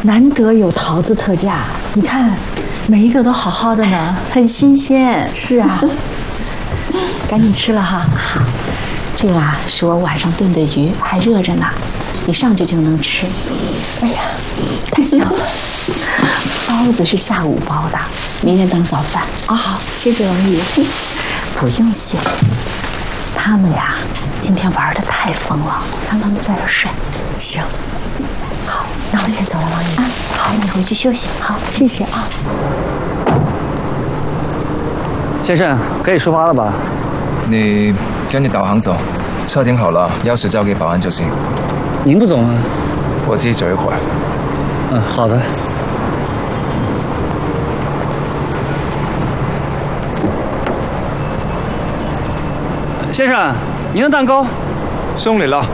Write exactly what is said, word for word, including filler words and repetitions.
难得有桃子特价，你看，每一个都好好的呢， 很新鲜。 是啊，赶紧吃了哈。 好，这个啊是我晚上炖的鱼，还热着呢，你上去就能吃。 哎呀， 太香了！包子是下午包的，明天当早饭。 啊、哦，好，谢谢王姨。 不用谢。他们呀，今天玩的太疯了，让他们在这儿睡。 行，好，那我先走了，王姨。 啊，好，你回去休息。 好，谢谢啊。 先生，可以出发了吧？ 你跟着导航走，车停好了，钥匙交给保安就行。 您不走吗？ 我自己走一会儿。 嗯，好的。先生，您的蛋糕送你了。